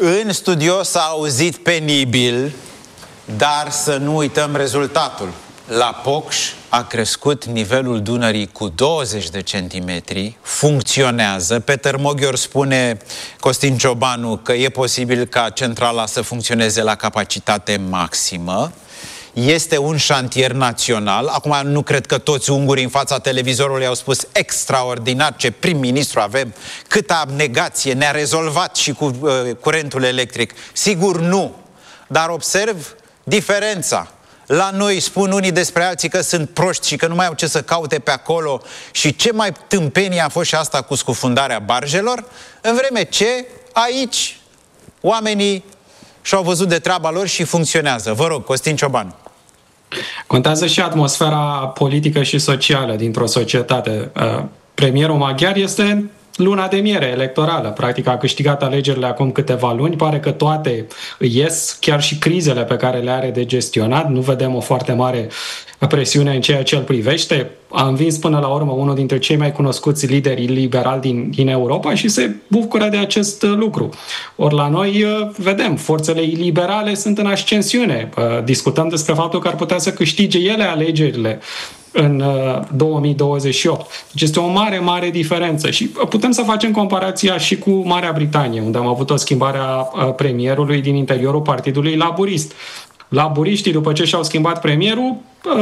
În studio s-a auzit penibil, dar să nu uităm rezultatul. La Pocș a crescut nivelul Dunării cu 20 de centimetri, funcționează. Pe Târmoghior spune Costin Ciobanu că e posibil ca centrala să funcționeze la capacitate maximă. Este un șantier național. Acum nu cred că toți ungurii în fața televizorului au spus extraordinar ce prim-ministru avem, câtă abnegație, ne-a rezolvat și cu curentul electric. Sigur nu, dar observ diferența. La noi spun unii despre alții că sunt proști și că nu mai au ce să caute pe acolo și ce mai tâmpenie a fost și asta cu scufundarea barjelor, în vreme ce aici oamenii și-au văzut de treaba lor și funcționează. Vă rog, Costin Ciobanu. Contează și atmosfera politică și socială dintr-o societate. Premierul maghiar este luna de miere electorală. Practic a câștigat alegerile acum câteva luni. Pare că toate ies, chiar și crizele pe care le are de gestionat. Nu vedem o foarte mare presiune în ceea ce îl privește. A învins până la urmă unul dintre cei mai cunoscuți lideri liberali din Europa și se bucură de acest lucru. Ori la noi vedem, forțele iliberale sunt în ascensiune. Discutăm despre faptul că ar putea să câștige ele alegerile în 2028. Deci este o mare, mare diferență și putem să facem comparația și cu Marea Britanie, unde am avut o schimbare a premierului din interiorul Partidului Laburist. Laburiștii, după ce și-au schimbat premierul,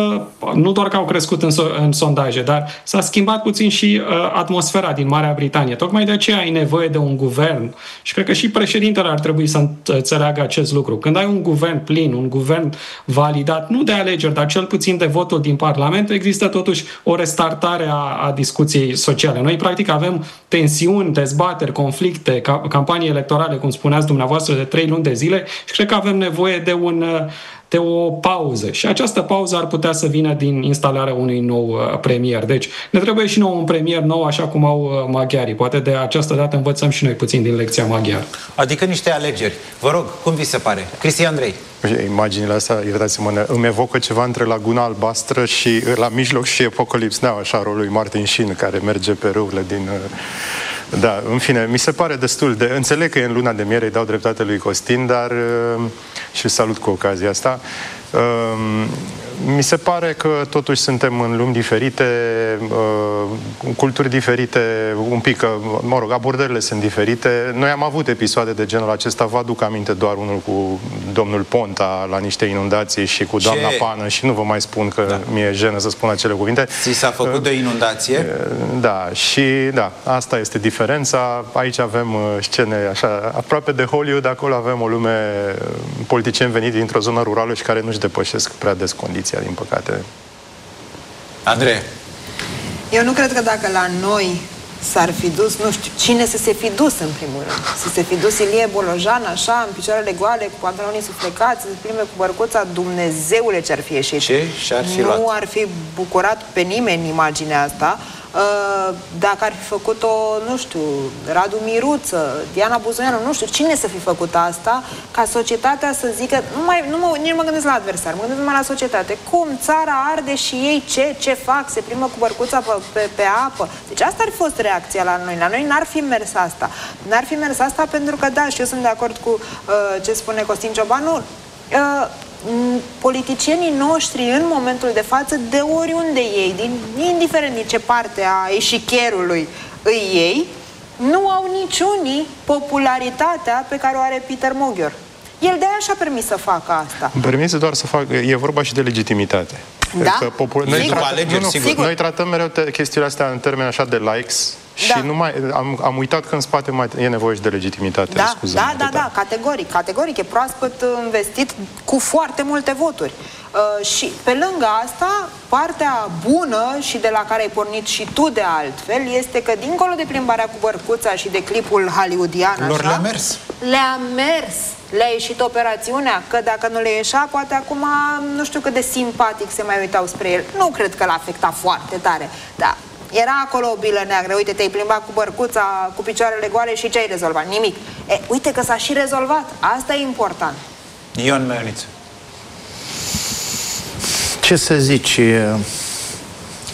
nu doar că au crescut în sondaje, dar s-a schimbat puțin și atmosfera din Marea Britanie. Tocmai de aceea ai nevoie de un guvern și cred că și președintele ar trebui să înțeleagă acest lucru. Când ai un guvern plin, un guvern validat, nu de alegeri, dar cel puțin de votul din Parlament, există totuși o restartare a discuției sociale. Noi, practic, avem tensiuni, dezbateri, conflicte, campanii electorale, cum spuneați dumneavoastră, de 3 luni de zile și cred că avem nevoie de o pauză. Și această pauză ar putea să vină din instalarea unui nou premier. Deci ne trebuie și nouă un premier nou, așa cum au maghiarii. Poate de această dată învățăm și noi puțin din lecția maghiară. Adică niște alegeri. Vă rog, cum vi se pare? Cristian Andrei. Imaginile astea, iertați-mă, îmi evocă ceva între Laguna Albastră și la mijloc și Apocalypse Now, așa, rolul lui Martin Sheen, care merge pe râurile din... Da, în fine, mi se pare destul de... Înțeleg că e în luna de miere, îi dau dreptate lui Costin, dar și salut cu ocazia asta. Mi se pare că totuși suntem în lumi diferite, culturi diferite, un pic, mă rog, abordările sunt diferite. Noi am avut episoade de genul acesta, vă aduc aminte doar unul cu domnul Ponta la niște inundații și cu doamna Pană și nu vă mai spun că mi-e jenă să spun acele cuvinte. Ți s-a făcut de o inundație? Da, și da, asta este diferența. Aici avem scene așa, aproape de Hollywood, acolo avem o lume, politicieni veniți dintr-o zonă rurală și care nu-și depășesc prea des condiții, din păcate. Andrei. Eu nu cred că dacă la noi s-ar fi dus, nu știu, cine să se fi dus în primul rând. Să se fi dus Ilie Bolojan, așa, în picioarele goale, cu pantalonii suflecați, să se plimbe cu bărcuța, Dumnezeule ce-ar fi ieșit. Ce? Și-ar fi nu luat. ar fi bucurat pe nimeni imaginea asta. Dacă ar fi făcut-o, nu știu, Radu Miruță, Diana Buzoianu, nu știu, cine să fi făcut asta, ca societatea să zică, nici nu mă gândesc la adversar, mă gândesc numai la societate. Cum țara arde și ei ce fac? Se plimbă cu bărcuța pe apă. Deci asta ar fi fost reacția la noi. La noi n-ar fi mers asta. N-ar fi mers asta pentru că, da, și eu sunt de acord cu ce spune Costin Ciobanu, politicienii noștri în momentul de față, de oriunde ei, indiferent din ce parte a eșichierului îi ei, nu au niciunii popularitatea pe care o are Peter Moghior. El de-aia și-a permis să facă asta. Permis doar să facă, e vorba și de legitimitate. Da? Noi tratăm mereu chestiile astea în termeni așa de likes. Și nu mai, am uitat că în spate mai e nevoie și de legitimitate. Da, categoric. E proaspăt investit cu foarte multe voturi. Și pe lângă asta, partea bună și de la care ai pornit și tu de altfel, este că dincolo de plimbarea cu bărcuța și de clipul hollywoodian, lor le-a mers. Le-a mers. Le-a ieșit operațiunea, că dacă nu le ieșea, poate acum nu știu cât de simpatic se mai uitau spre el. Nu cred că l-a afectat foarte tare, dar era acolo o bilă neagră. Uite, te-ai plimbat cu bărcuța, cu picioarele goale și ce ai rezolvat? Nimic. Uite că s-a și rezolvat. Asta e important. Ion Mărniță. Ce să zici?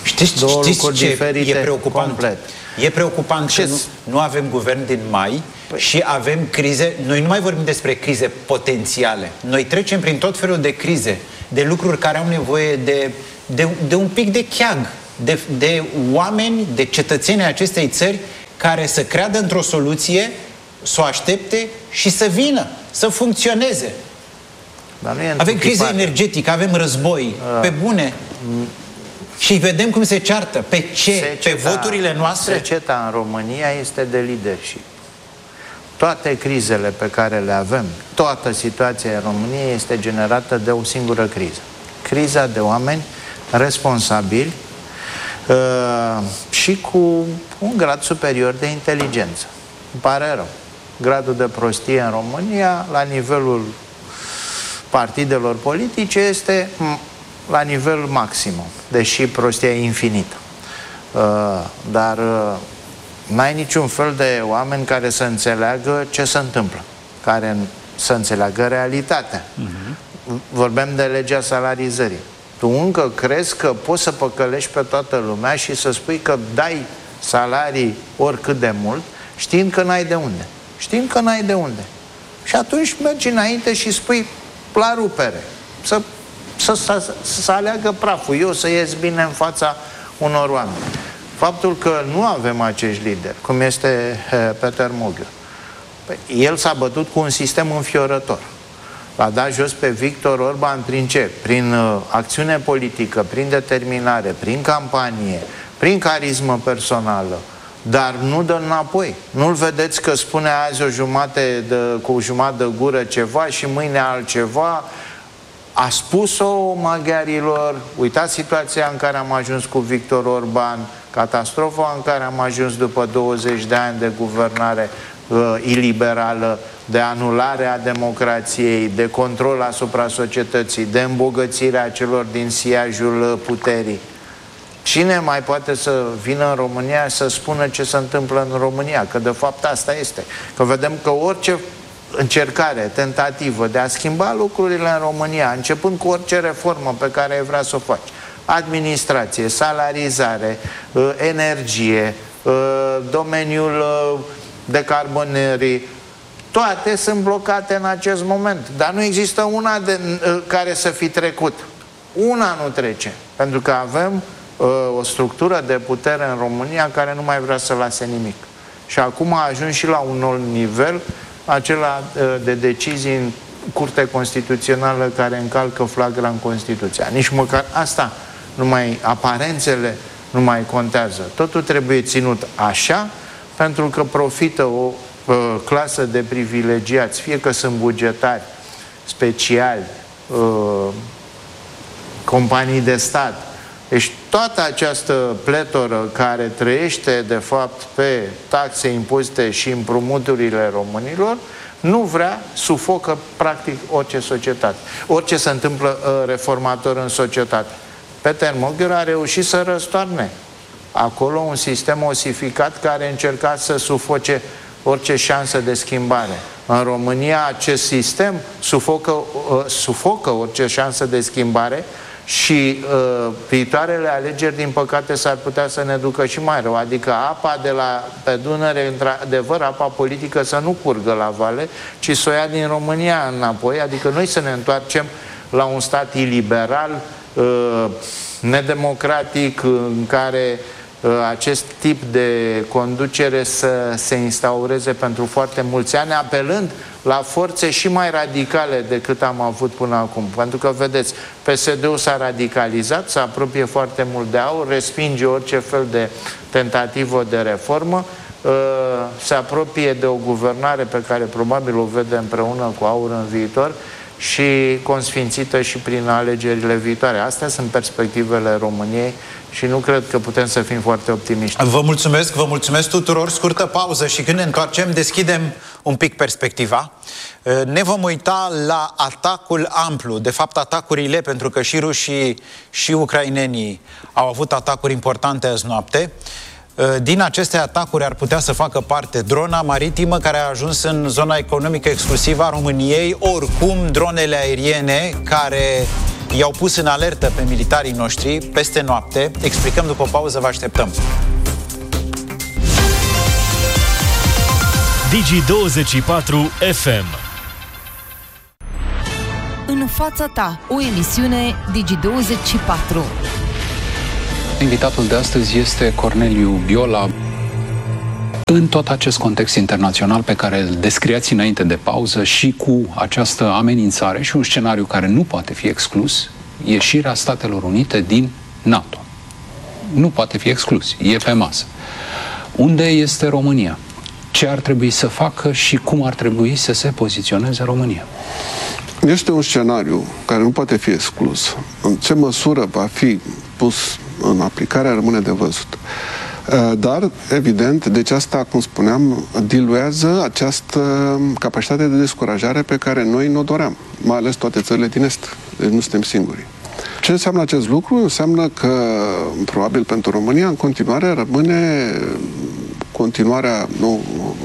Știți ce e preocupant? Complet. E preocupant că nu avem guvern din mai, Și avem crize, noi nu mai vorbim despre crize potențiale. Noi trecem prin tot felul de crize, de lucruri care au nevoie de un pic de cheag, de oameni, de cetățenii acestei țări care să creadă într-o soluție, să o aștepte și să vină, să funcționeze. Avem criză energetică, avem război, pe bune. Și vedem cum se ceartă. Pe ce? Pe voturile noastre? Seceta în România este de leadership. Toate crizele pe care le avem, toată situația în România este generată de o singură criză. Criza de oameni responsabili și cu un grad superior de inteligență. Îmi pare rău. Gradul de prostie în România, la nivelul partidelor politice, este la nivel maximum, deși prostia e infinită. Dar n-ai niciun fel de oameni care să înțeleagă ce se întâmplă, care să înțeleagă realitatea. Vorbim de legea salarizării. Tu încă crezi că poți să păcălești pe toată lumea și să spui că dai salarii oricât de mult, știind că n-ai de unde. Știind că n-ai de unde. Și atunci mergi înainte și spui la rupere. Să aleagă praful. Eu să ies bine în fața unor oameni. Faptul că nu avem acești lideri, cum este Peter Moghiu, el s-a bătut cu un sistem înfiorător. L-a dat jos pe Victor Orban prin ce? Prin acțiune politică, prin determinare, prin campanie, prin carismă personală, dar nu dă înapoi. Nu-l vedeți că spune azi cu o jumătate de gură ceva și mâine altceva. A spus-o maghiarilor, uitați situația în care am ajuns cu Victor Orban, catastrofa în care am ajuns după 20 de ani de guvernare iliberală, de anulare a democrației, de control asupra societății, de îmbogățirea celor din siajul puterii. Cine mai poate să vină în România să spună ce se întâmplă în România? Că de fapt asta este. Că vedem că orice încercare, tentativă de a schimba lucrurile în România, începând cu orice reformă pe care ai vrea să o faci, administrație, salarizare, energie, domeniul decarbonării, toate sunt blocate în acest moment. Dar nu există una care să fi trecut. Una nu trece. Pentru că avem o structură de putere în România care nu mai vrea să lase nimic. Și acum a ajuns și la un nou nivel, acela de decizii în Curte Constituțională care încalcă flagrant Constituția. Nici măcar asta, aparențele nu mai contează. Totul trebuie ținut așa, pentru că profită o clasă de privilegiați, fie că sunt bugetari, speciali, companii de stat. Deci toată această pletoră care trăiește de fapt pe taxe, impozite și împrumuturile românilor, nu vrea, sufocă practic orice societate. Orice se întâmplă reformator în societate. Peter Moghiu a reușit să răstoarne acolo un sistem osificat care încerca să sufoce orice șansă de schimbare. În România acest sistem sufocă orice șansă de schimbare și viitoarele alegeri, din păcate, s-ar putea să ne ducă și mai rău. Adică apa de pe Dunăre, într-adevăr, apa politică să nu curgă la vale, ci să o ia din România înapoi, adică noi să ne întoarcem la un stat iliberal, nedemocratic, în care acest tip de conducere să se instaureze pentru foarte mulți ani, apelând la forțe și mai radicale decât am avut până acum. Pentru că, vedeți, PSD-ul s-a radicalizat, se apropie foarte mult de AUR, respinge orice fel de tentativă de reformă, se apropie de o guvernare pe care probabil o vede împreună cu AUR în viitor și consfințită și prin alegerile viitoare. Astea sunt perspectivele României și nu cred că putem să fim foarte optimiști. Vă mulțumesc tuturor. Scurtă pauză și când ne întoarcem deschidem un pic perspectiva. Ne vom uita la atacul amplu, de fapt atacurile, pentru că și rușii și ucrainenii au avut atacuri importante azi noapte. Din aceste atacuri ar putea să facă parte drona maritimă care a ajuns în zona economică exclusivă a României, oricum dronele aeriene care i-au pus în alertă pe militarii noștri peste noapte. Explicăm după pauză, vă așteptăm. Digi24 FM. În fața ta, o emisiune Digi24. Invitatul de astăzi este Corneliu Biola. În tot acest context internațional pe care îl descriați înainte de pauză și cu această amenințare și un scenariu care nu poate fi exclus, ieșirea Statelor Unite din NATO. Nu poate fi exclus, e pe masă. Unde este România? Ce ar trebui să facă și cum ar trebui să se poziționeze România? Este un scenariu care nu poate fi exclus. În ce măsură va fi pus în aplicare rămâne de văzut. Dar, evident, deci asta, cum spuneam, diluează această capacitate de descurajare pe care noi ne-o doream, mai ales toate țările din Est. Deci nu suntem singuri. Ce înseamnă acest lucru? Înseamnă că, probabil pentru România, în continuare rămâne continuarea, nu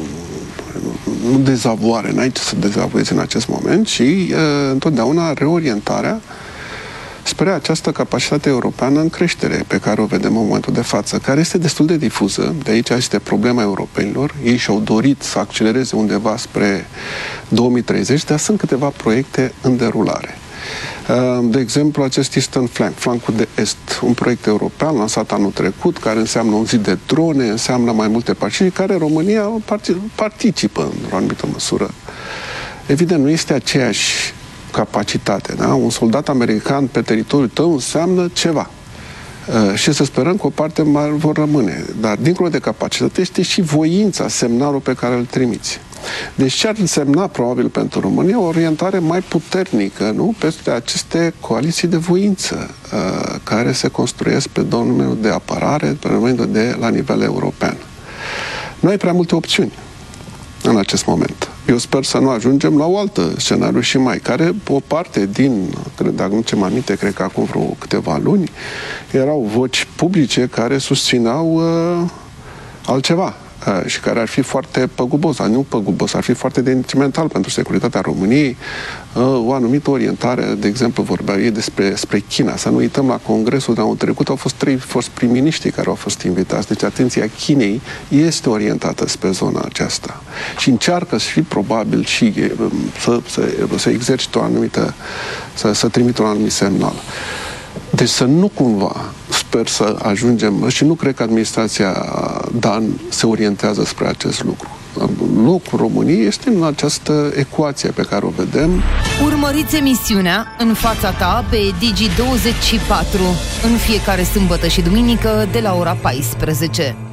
dezavoare, înainte să dezavoieze în acest moment, ci întotdeauna reorientarea spre această capacitate europeană în creștere pe care o vedem în momentul de față, care este destul de difuză. De aici este problema europenilor. Ei și-au dorit să accelereze undeva spre 2030, dar sunt câteva proiecte în derulare. De exemplu, acest Eastern Flank, flancul de est, un proiect european lansat anul trecut, care înseamnă un zid de drone, înseamnă mai multe partide, care România participă în o anumită măsură. Evident, nu este aceeași capacitate, da? Un soldat american pe teritoriul tău înseamnă ceva. Și să sperăm că o parte mai vor rămâne. Dar, dincolo de capacitate, este și voința, semnalul pe care îl trimiți. Deci ce ar însemna, probabil, pentru România, o orientare mai puternică, nu? Peste aceste coaliții de voință care se construiesc pe domeniul de apărare, pe domeniul de la nivel european. Nu ai prea multe opțiuni în acest moment. Eu sper să nu ajungem la o altă scenariu și mai, care o parte din, dacă nu ți-am aminte, cred că acum vreo câteva luni, erau voci publice care susțineau altceva și care ar fi foarte păgubos, dar nu păgubos, ar fi foarte detrimental pentru securitatea României, o anumită orientare, de exemplu, vorbeau ei despre China. Să nu uităm, la congresul de anul trecut au fost 3 foști prim-miniștri care au fost invitați. Deci atenția Chinei este orientată spre zona aceasta și încearcă și probabil și să exercite o anumită, să trimită un anumit semnal. Deci să nu cumva, sper să ajungem, și nu cred că administrația Dan se orientează spre acest lucru. Locul României este în această ecuație pe care o vedem. Urmăriți emisiunea În fața ta pe Digi24 în fiecare sâmbătă și duminică de la ora 14.